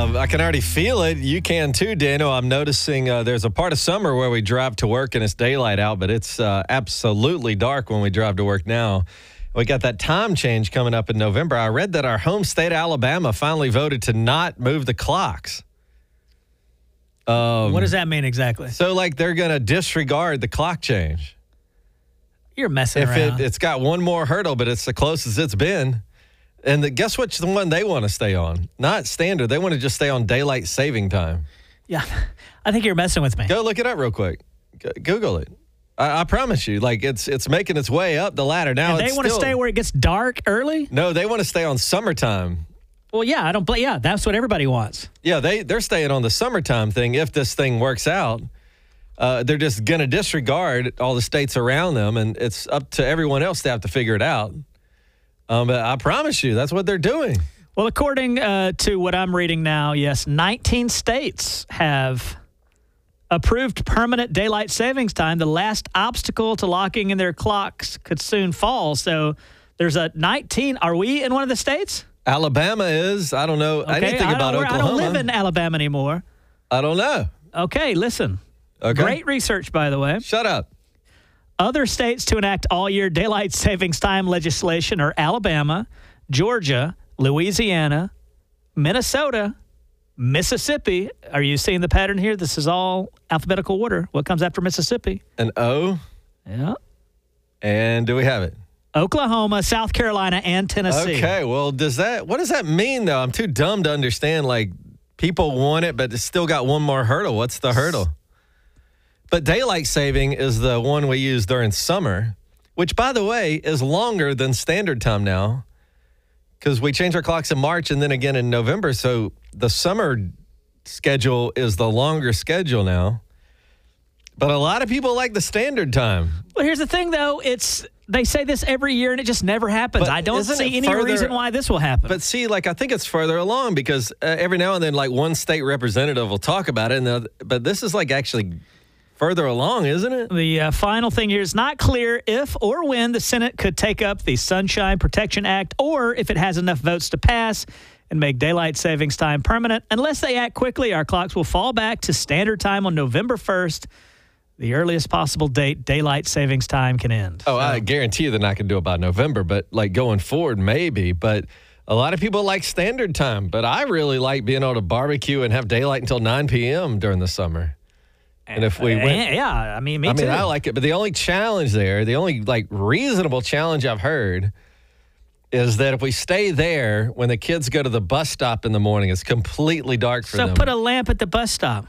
I can already feel it. You can too, Daniel. I'm noticing there's a part of summer where we drive to work and it's daylight out, but it's absolutely dark when we drive to work now. We got that time change coming up in November. I read that our home state, Alabama, finally voted to not move the clocks. What does that mean exactly? So, like, they're going to disregard the clock change. You're messing around. It's got one more hurdle, but it's the closest it's been. And guess which the one they want to stay on? Not standard. They want to just stay on daylight saving time. Yeah, I think you're messing with me. Go look it up real quick. Google it. I promise you, like it's making its way up the ladder now. And they want to stay where it gets dark early? No, they want to stay on summertime. Well, yeah, yeah, that's what everybody wants. Yeah, they're staying on the summertime thing if this thing works out. They're just going to disregard all the states around them, and it's up to everyone else to have to figure it out. But I promise you, that's what they're doing. Well, according to what I'm reading now, yes, 19 states have approved permanent daylight savings time. The last obstacle to locking in their clocks could soon fall. So there's a 19. Are we in one of the states? Alabama is. I don't know. Okay, I didn't think about Oklahoma. I don't live in Alabama anymore. I don't know. Okay, listen. Okay. Great research, by the way. Shut up. Other states to enact all-year daylight savings time legislation are Alabama, Georgia, Louisiana, Minnesota, Mississippi. Are you seeing the pattern here? This is all alphabetical order. What comes after Mississippi? An O. Yeah. And do we have it? Oklahoma, South Carolina, and Tennessee. Okay. Well, what does that mean, though? I'm too dumb to understand. Like, people want it, but it's still got one more hurdle. What's the hurdle? But daylight saving is the one we use during summer, which, by the way, is longer than standard time now because we change our clocks in March and then again in November. So the summer schedule is the longer schedule now. But a lot of people like the standard time. Well, here's the thing, though. They say this every year, and it just never happens. But I don't see any reason why this will happen. But see, like, I think it's further along because every now and then, like, one state representative will talk about it. But this is, like, actually further along, isn't it? The final thing here is not clear if or when the Senate could take up the Sunshine Protection Act or if it has enough votes to pass and make daylight savings time permanent. Unless they act quickly, our clocks will fall back to standard time on November 1st. The earliest possible date daylight savings time can end. Oh, I guarantee you they're not going to do it by November, but like going forward, maybe. But a lot of people like standard time, but I really like being able to barbecue and have daylight until 9 p.m. during the summer. And if we went, yeah, I mean, me too. I like it, but the only challenge there, the only like reasonable challenge I've heard is that if we stay there when the kids go to the bus stop in the morning, it's completely dark for them. So put a lamp at the bus stop.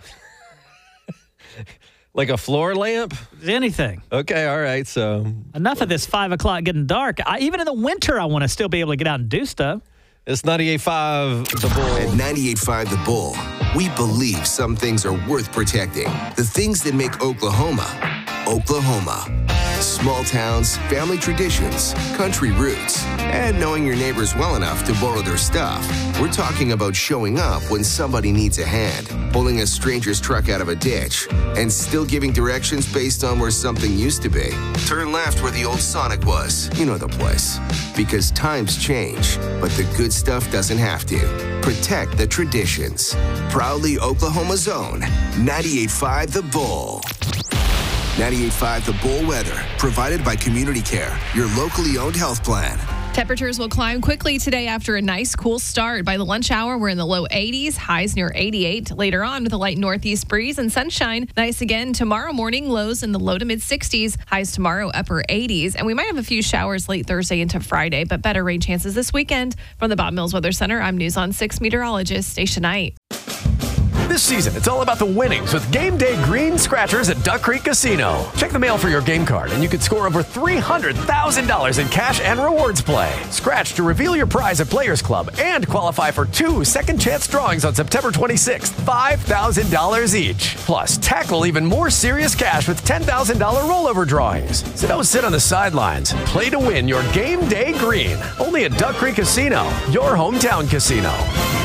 Like a floor lamp? Anything. Okay, all right. So enough of this 5 o'clock getting dark. Even in the winter, I want to still be able to get out and do stuff. It's 98.5 The Bull. At 98.5 The Bull, we believe some things are worth protecting. The things that make Oklahoma, Oklahoma. Small towns, family traditions, country roots, and knowing your neighbors well enough to borrow their stuff. We're talking about showing up when somebody needs a hand, pulling a stranger's truck out of a ditch, and still giving directions based on where something used to be. Turn left where the old Sonic was. You know the place. Because times change, but the good stuff doesn't have to. Protect the traditions. Proudly Oklahoma's own 98.5 The Bull. 98.5 The Bull weather, provided by Community Care, your locally owned health plan. Temperatures will climb quickly today after a nice cool start. By the lunch hour, we're in the low 80s, highs near 88. Later on, with a light northeast breeze and sunshine. Nice again tomorrow morning, lows in the low to mid 60s, highs tomorrow upper 80s. And we might have a few showers late Thursday into Friday, but better rain chances this weekend. From the Bob Mills Weather Center, I'm News on 6 meteorologist Stacia Knight. This season, it's all about the winnings with Game Day Green Scratchers at Duck Creek Casino. Check the mail for your game card, and you could score over $300,000 in cash and rewards play. Scratch to reveal your prize at Players Club and qualify for 2 second-chance drawings on September 26th, $5,000 each. Plus, tackle even more serious cash with $10,000 rollover drawings. So don't sit on the sidelines. Play to win your Game Day Green. Only at Duck Creek Casino, your hometown casino.